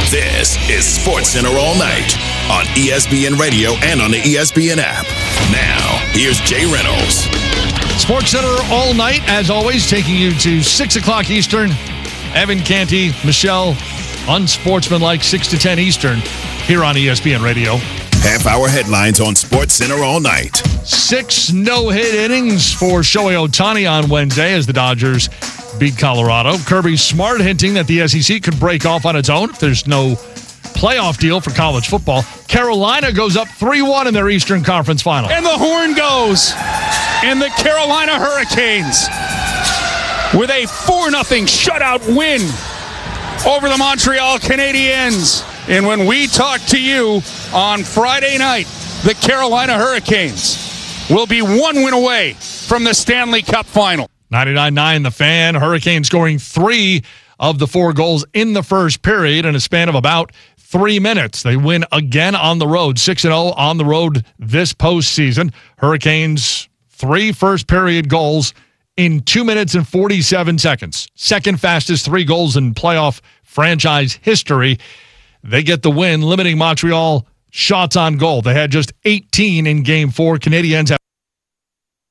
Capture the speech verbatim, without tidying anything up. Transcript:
This is SportsCenter All Night on E S P N Radio and on the E S P N app. Now, here's Jay Reynolds. SportsCenter All Night, as always, taking you to six o'clock Eastern. Evan Canty, Michelle, unsportsmanlike, six to ten Eastern, here on E S P N Radio. Half-hour headlines on SportsCenter All Night. Six no-hit innings for Shohei Ohtani on Wednesday as the Dodgers beat Colorado. Kirby Smart hinting that the S E C could break off on its own if there's no playoff deal for college football. Carolina goes up three one in their Eastern Conference Final. And the horn goes. And the Carolina Hurricanes with a four nothing shutout win over the Montreal Canadiens. And when we talk to you on Friday night, the Carolina Hurricanes will be one win away from the Stanley Cup Final. ninety-nine nine The Fan. Hurricanes scoring three of the four goals in the first period in a span of about three minutes. They win again on the road, six and oh on the road this postseason. Hurricanes, three first period goals in two minutes and forty-seven seconds. Second fastest three goals in playoff franchise history. They get the win, limiting Montreal shots on goal. They had just eighteen in game four. Canadiens have